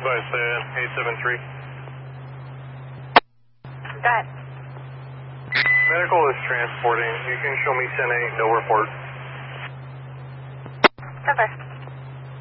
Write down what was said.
Advice 873. Go ahead. Medical is transporting. You can show me 10-8, no report. 10-5.